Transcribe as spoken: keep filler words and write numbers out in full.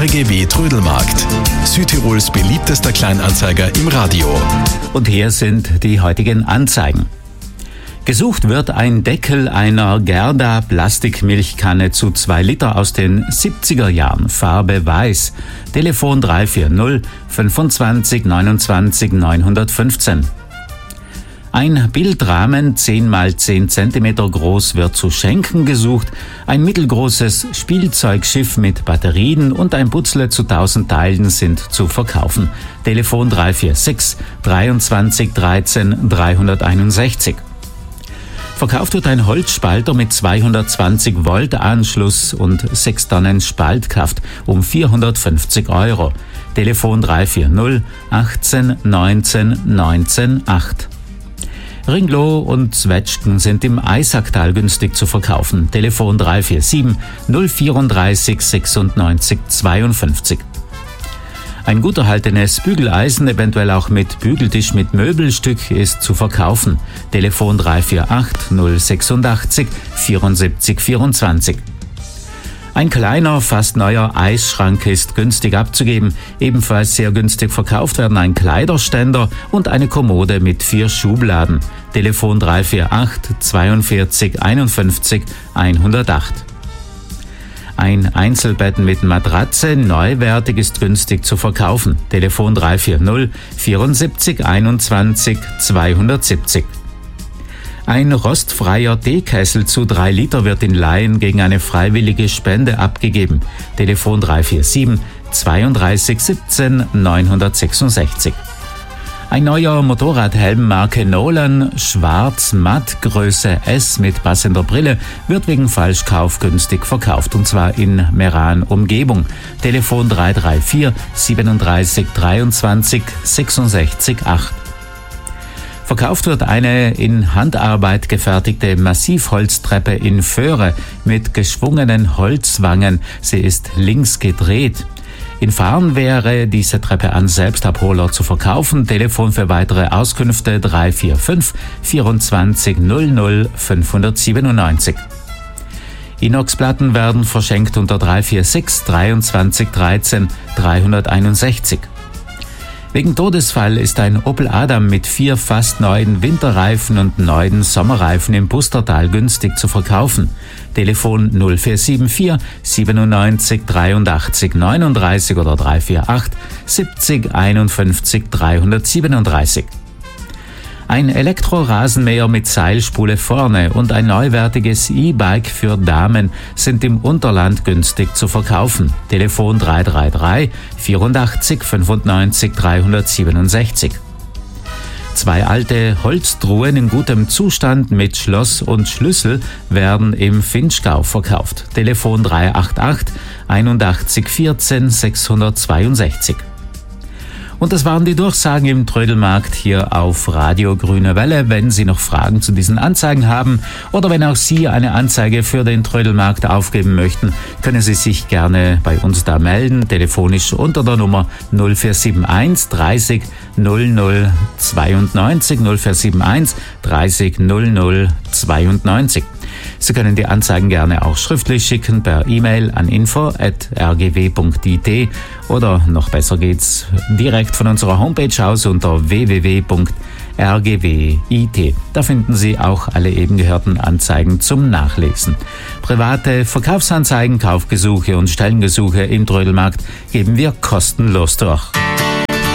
R G W Trödelmarkt, Südtirols beliebtester Kleinanzeiger im Radio. Und hier sind die heutigen Anzeigen. Gesucht wird ein Deckel einer Gerda Plastikmilchkanne zu zwei Liter aus den siebziger Jahren, Farbe weiß. Telefon drei vier null fünfundzwanzig neunundzwanzig neunhundertfünfzehn. Ein Bildrahmen zehn mal zehn Zentimeter groß wird zu schenken gesucht, ein mittelgroßes Spielzeugschiff mit Batterien und ein Putzle zu tausend Teilen sind zu verkaufen. Telefon drei vier sechs dreiundzwanzig dreizehn dreihunderteinundsechzig. Verkauft wird ein Holzspalter mit zweihundertzwanzig Volt Anschluss und sechs Tonnen Spaltkraft um vierhundertfünfzig Euro. Telefon drei vier null achtzehn neunzehn neunzehn acht. Ringloh und Zwetschgen sind im Eisacktal günstig zu verkaufen. Telefon drei vier sieben null vierunddreißig sechsundneunzig zweiundfünfzig. Ein gut erhaltenes Bügeleisen, eventuell auch mit Bügeltisch mit Möbelstück, ist zu verkaufen. Telefon drei vier acht null sechsundachtzig vierundsiebzig vierundzwanzig. Ein kleiner, fast neuer Eisschrank ist günstig abzugeben. Ebenfalls sehr günstig verkauft werden ein Kleiderständer und eine Kommode mit vier Schubladen. Telefon drei vier acht zweiundvierzig einundfünfzig hundertacht. Ein Einzelbett mit Matratze, neuwertig, ist günstig zu verkaufen. Telefon drei vier null vierundsiebzig einundzwanzig zweihundertsiebzig. Ein rostfreier Teekessel zu drei Liter wird in Laien gegen eine freiwillige Spende abgegeben. Telefon drei vier sieben zweiunddreißig siebzehn neunhundertsechsundsechzig. Ein neuer Motorradhelm Marke Nolan, schwarz, matt, Größe S mit passender Brille, wird wegen Falschkauf günstig verkauft, und zwar in Meran-Umgebung. Telefon drei drei vier siebenunddreißig dreiundzwanzig sechsundsechzig acht. Verkauft wird eine in Handarbeit gefertigte Massivholztreppe in Föhre mit geschwungenen Holzwangen. Sie ist links gedreht. In Fahren wäre diese Treppe an Selbstabholer zu verkaufen. Telefon für weitere Auskünfte drei vier fünf vierundzwanzig null null fünfhundertsiebenundneunzig. Inoxplatten werden verschenkt unter drei vier sechs dreiundzwanzig dreizehn dreihunderteinundsechzig. Wegen Todesfall ist ein Opel Adam mit vier fast neuen Winterreifen und neuen Sommerreifen im Pustertal günstig zu verkaufen. Telefon null vier sieben vier siebenundneunzig dreiundachtzig neununddreißig oder drei vier acht siebzig einundfünfzig dreihundertsiebenunddreißig. Ein Elektrorasenmäher mit Seilspule vorne und ein neuwertiges E-Bike für Damen sind im Unterland günstig zu verkaufen. Telefon drei drei drei vierundachtzig fünfundneunzig dreihundertsiebenundsechzig. Zwei alte Holztruhen in gutem Zustand mit Schloss und Schlüssel werden im Vinschgau verkauft. Telefon drei acht acht einundachtzig vierzehn sechshundertzweiundsechzig. Und das waren die Durchsagen im Trödelmarkt hier auf Radio Grüne Welle. Wenn Sie noch Fragen zu diesen Anzeigen haben oder wenn auch Sie eine Anzeige für den Trödelmarkt aufgeben möchten, können Sie sich gerne bei uns da melden, telefonisch unter der Nummer null vier sieben eins dreißig null null zweiundneunzig, null vier sieben eins dreißig null null zweiundneunzig. Sie können die Anzeigen gerne auch schriftlich schicken per E-Mail an info at r g w punkt i t oder noch besser geht's direkt von unserer Homepage aus unter w w w punkt r g w punkt i t. Da finden Sie auch alle eben gehörten Anzeigen zum Nachlesen. Private Verkaufsanzeigen, Kaufgesuche und Stellengesuche im Trödelmarkt geben wir kostenlos durch.